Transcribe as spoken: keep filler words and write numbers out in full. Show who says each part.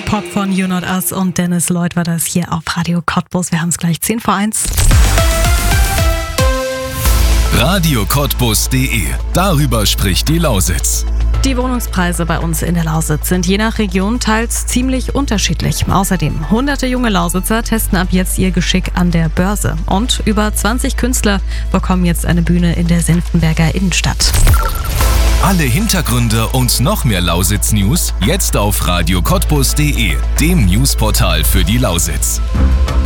Speaker 1: Pop von You Not Us und Dennis Lloyd war das hier auf Radio Cottbus. Wir haben es gleich zehn vor eins.
Speaker 2: radio cottbus punkt de. Darüber spricht die Lausitz.
Speaker 1: Die Wohnungspreise bei uns in der Lausitz sind je nach Region teils ziemlich unterschiedlich. Außerdem, hunderte junge Lausitzer testen ab jetzt ihr Geschick an der Börse. Und über zwanzig Künstler bekommen jetzt eine Bühne in der Senftenberger Innenstadt.
Speaker 2: Alle Hintergründe und noch mehr Lausitz-News jetzt auf radio cottbus punkt de, dem Newsportal für die Lausitz.